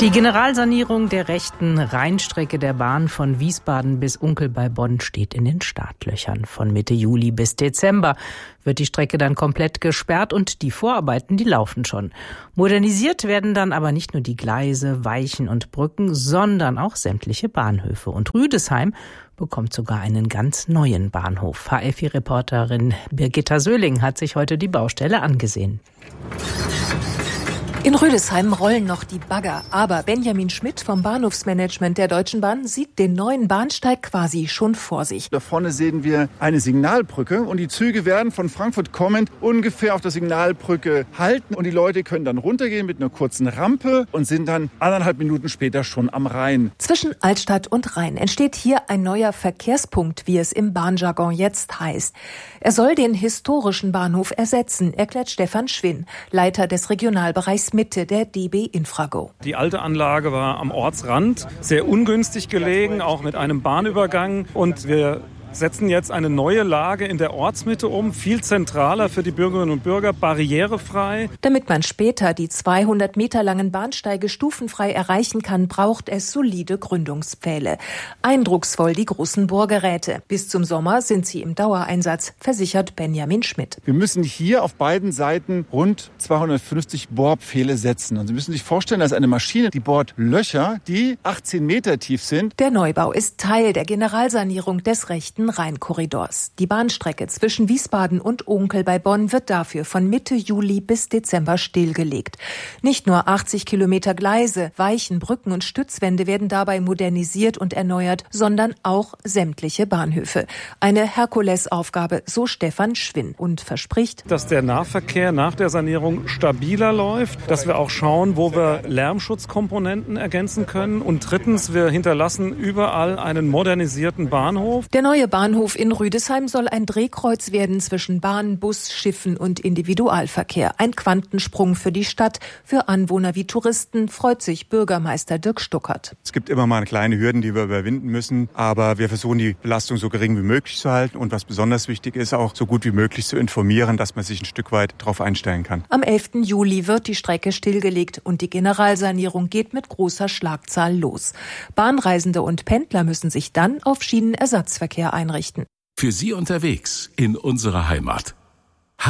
Die Generalsanierung der rechten Rheinstrecke der Bahn von Wiesbaden bis Unkel bei Bonn steht in den Startlöchern. Von Mitte Juli bis Dezember wird die Strecke dann komplett gesperrt und die Vorarbeiten, die laufen schon. Modernisiert werden dann aber nicht nur die Gleise, Weichen und Brücken, sondern auch sämtliche Bahnhöfe. Und Rüdesheim bekommt sogar einen ganz neuen Bahnhof. HFI-Reporterin Birgitta Söhling hat sich heute die Baustelle angesehen. In Rüdesheim rollen noch die Bagger, aber Benjamin Schmidt vom Bahnhofsmanagement der Deutschen Bahn sieht den neuen Bahnsteig quasi schon vor sich. Da vorne sehen wir eine Signalbrücke und die Züge werden von Frankfurt kommend ungefähr auf der Signalbrücke halten und die Leute können dann runtergehen mit einer kurzen Rampe und sind dann 1,5 Minuten später schon am Rhein. Zwischen Altstadt und Rhein entsteht hier ein neuer Verkehrspunkt, wie es im Bahnjargon jetzt heißt. Er soll den historischen Bahnhof ersetzen, erklärt Stefan Schwinn, Leiter des Regionalbereichs Mitte der DB Infrago. Die alte Anlage war am Ortsrand, sehr ungünstig gelegen, auch mit einem Bahnübergang. Und wir setzen jetzt eine neue Lage in der Ortsmitte um, viel zentraler für die Bürgerinnen und Bürger, barrierefrei. Damit man später die 200 Meter langen Bahnsteige stufenfrei erreichen kann, braucht es solide Gründungspfähle. Eindrucksvoll die großen Bohrgeräte. Bis zum Sommer sind sie im Dauereinsatz, versichert Benjamin Schmidt. Wir müssen hier auf beiden Seiten rund 250 Bohrpfähle setzen. Und Sie müssen sich vorstellen, dass eine Maschine, die bohrt Löcher, die 18 Meter tief sind. Der Neubau ist Teil der Generalsanierung des rechten Rheinkorridors. Die Bahnstrecke zwischen Wiesbaden und Unkel bei Bonn wird dafür von Mitte Juli bis Dezember stillgelegt. Nicht nur 80 Kilometer Gleise, Weichen, Brücken und Stützwände werden dabei modernisiert und erneuert, sondern auch sämtliche Bahnhöfe. Eine Herkulesaufgabe, so Stefan Schwinn, und verspricht, dass der Nahverkehr nach der Sanierung stabiler läuft, dass wir auch schauen, wo wir Lärmschutzkomponenten ergänzen können und drittens, wir hinterlassen überall einen modernisierten Bahnhof. Der neue Bahnhof in Rüdesheim soll ein Drehkreuz werden zwischen Bahn, Bus, Schiffen und Individualverkehr. Ein Quantensprung für die Stadt. Für Anwohner wie Touristen freut sich Bürgermeister Dirk Stuckert. Es gibt immer mal kleine Hürden, die wir überwinden müssen, aber wir versuchen, die Belastung so gering wie möglich zu halten und was besonders wichtig ist, auch so gut wie möglich zu informieren, dass man sich ein Stück weit darauf einstellen kann. Am 11. Juli wird die Strecke stillgelegt und die Generalsanierung geht mit großer Schlagzahl los. Bahnreisende und Pendler müssen sich dann auf Schienenersatzverkehr einrichten. Für Sie unterwegs in unserer Heimat.